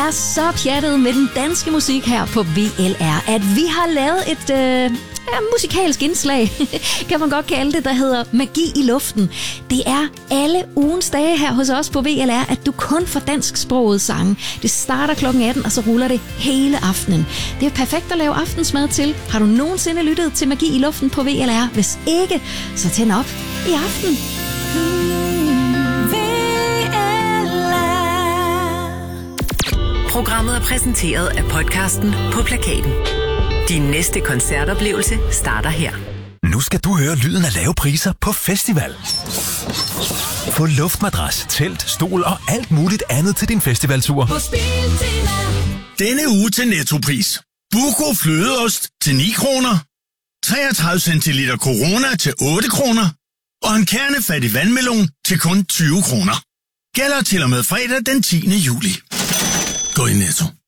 er så pjattet med den danske musik her på VLR, at vi har lavet et musikalsk indslag, kan man godt kalde det, der hedder Magi i luften. Det er alle ugens dage her hos os på VLR, at du kun får dansksproget sange. Det starter kl. 18, og så ruller det hele aftenen. Det er perfekt at lave aftensmad til. Har du nogensinde lyttet til Magi i luften på VLR? Hvis ikke, så tænd op i aften. Programmet er præsenteret af podcasten På Plakaten. Din næste koncertoplevelse starter her. Nu skal du høre lyden af lave priser på festival. Få luftmadras, telt, stol og alt muligt andet til din festivaltur. På Biltema. Denne uge til Nettopris. Buco flødeost til 9 kroner. 33 centiliter Corona til 8 kroner. Og en kernefattig vandmelon til kun 20 kroner. Gælder til og med fredag den 10. juli. Gå i Netto.